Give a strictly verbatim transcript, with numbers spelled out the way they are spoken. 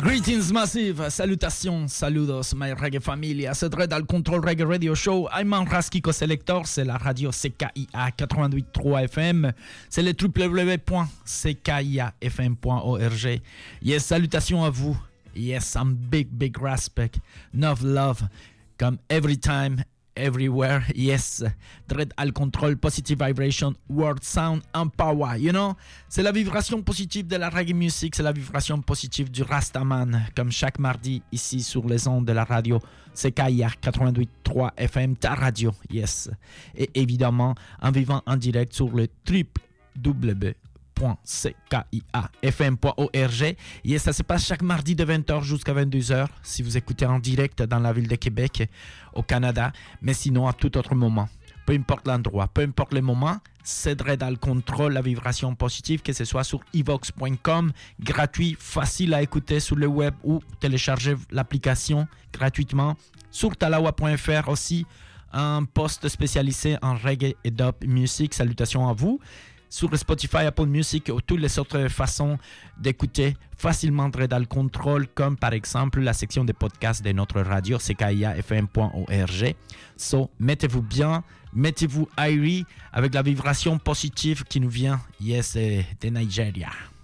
Greetings massive, salutations, saludos, my reggae familia. C'est Dread al Control Reggae Radio Show. I'm Raskiko Selector, c'est la radio C K I A quatre-vingt-huit point trois F M. C'est le w w w point c k i a f m point org. Yes, salutations à vous. Yes, some big, big respect. Enough love, comme every time, everywhere. Yes, Dread al Control, positive vibration, word sound and power. You know, c'est la vibration positive de la reggae music, c'est la vibration positive du Rastaman, comme chaque mardi ici sur les ondes de la radio C K I A quatre-vingt-huit point trois F M, ta radio. Yes, et évidemment en vivant en direct sur le w w w point c k i a f m point org. Yes, ça se passe chaque mardi de vingt heures jusqu'à vingt-deux heures si vous écoutez en direct dans la ville de Québec, au Canada, mais sinon à tout autre moment. Peu importe l'endroit, peu importe le moment, c'est Dread al Control, la vibration positive, que ce soit sur evox point com, gratuit, facile à écouter sur le web ou télécharger l'application gratuitement. Sur talawa point f r aussi, un post spécialisé en reggae et dub music. Salutations à vous. Sur Spotify, Apple Music ou toutes les autres façons d'écouter facilement Dread al Control, comme par exemple la section des podcasts de notre radio c k i a f m point org. So, mettez-vous bien, mettez-vous aïri avec la vibration positive qui nous vient, yes, de Nigeria.